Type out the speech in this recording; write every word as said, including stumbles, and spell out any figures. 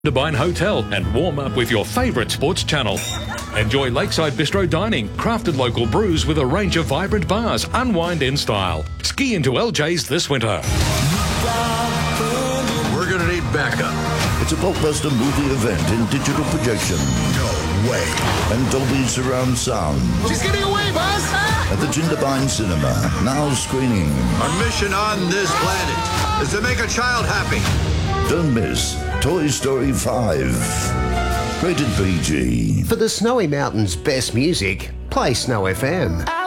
Jindabyne Hotel and warm up with your favourite sports channel. Enjoy Lakeside Bistro dining, crafted local brews with a range of vibrant bars, unwind in style. Ski into L J's this winter. We're going to need backup. It's a blockbuster movie event in digital projection. No way. And Dolby surround sound. She's getting away, boss! At the Jindabyne Cinema, now screening. Our mission on this planet is to make a child happy. Don't miss Toy Story five. Rated P G. For the Snowy Mountains' best music, play Snow F M.